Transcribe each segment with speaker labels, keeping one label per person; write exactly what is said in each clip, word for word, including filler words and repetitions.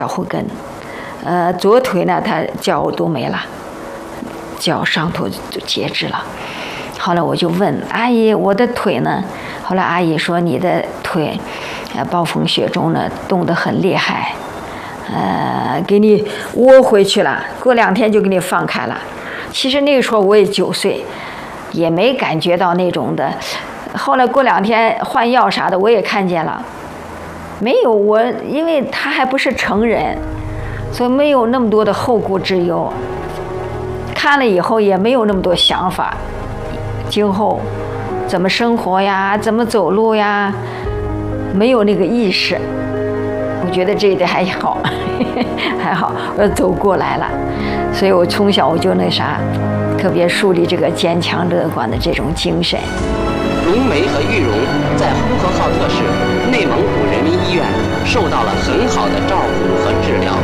Speaker 1: 脚后跟，呃，左腿呢，它脚都没了，脚上头就截肢了。后来我就问阿姨，我的腿呢？后来阿姨说你的腿，呃，暴风雪中呢冻得很厉害，呃，给你窝回去了，过两天就给你放开了。其实那个时候我也九岁，也没感觉到那种的。后来过两天换药啥的，我也看见了。没有我，因为他还不是成人，所以没有那么多的后顾之忧。看了以后也没有那么多想法，今后怎么生活呀，怎么走路呀，没有那个意识。我觉得这一点还好，还好，我走过来了。所以我从小我就那啥，特别树立这个坚强乐观的这种精神。
Speaker 2: 荣梅和玉荣在呼和浩特市内蒙古人民医院受到了很好的照顾和治疗。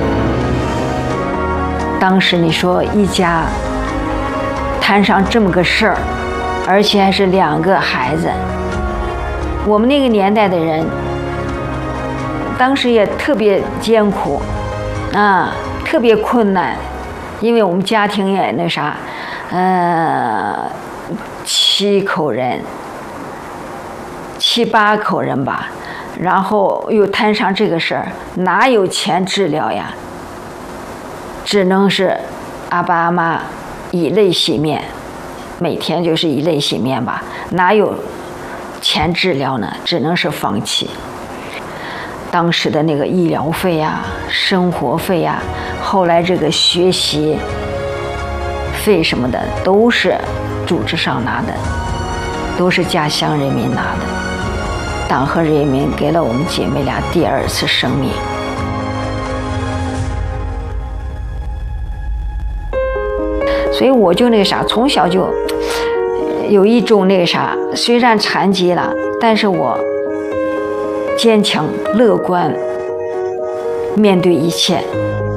Speaker 1: 当时你说一家摊上这么个事儿，而且还是两个孩子，我们那个年代的人，当时也特别艰苦，啊，特别困难，因为我们家庭也那啥，呃。七口人，七八口人吧，然后又摊上这个事儿，哪有钱治疗呀？只能是阿爸阿妈以泪洗面，每天就是以泪洗面吧，哪有钱治疗呢？只能是放弃。当时的那个医疗费呀、生活费呀，后来这个学习费什么的，都是组织上拿的，都是家乡人民拿的。党和人民给了我们姐妹俩第二次生命。所以我就那个啥，从小就有一种那个啥，虽然残疾了，但是我坚强乐观，面对一切。